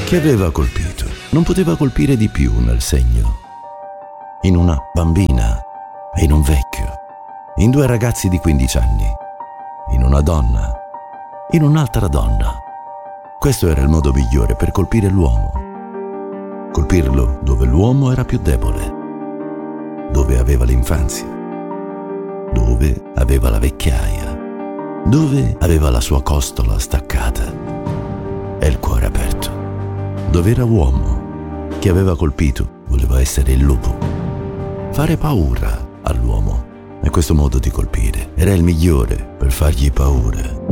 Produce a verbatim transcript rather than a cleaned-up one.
che aveva colpito. Non poteva colpire di più nel segno. In una bambina e in un vecchio, in due ragazzi di quindici anni, in una donna, in un'altra donna. Questo era il modo migliore per colpire l'uomo. Colpirlo dove l'uomo era più debole, dove aveva l'infanzia, dove aveva la vecchiaia, dove aveva la sua costola staccata e il cuore aperto, dove era uomo. Chi aveva colpito voleva essere il lupo, fare paura all'uomo, e questo modo di colpire era il migliore per fargli paura.